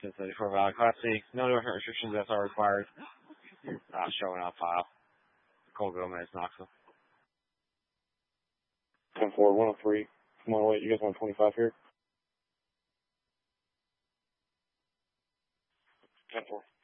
1074 Valley Class C. No different restrictions as are required. Showing up file. Cole Gomez, Knoxville. 10-4, 103. Come on, wait, you guys want 25 here? 10-4.